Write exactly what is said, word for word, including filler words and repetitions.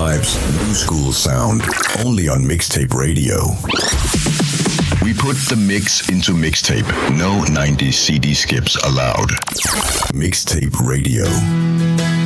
vibes, new school sound. Only on Mixtape Radio. We put the mix into mixtape. No nineties C D skips allowed. Mixtape Radio.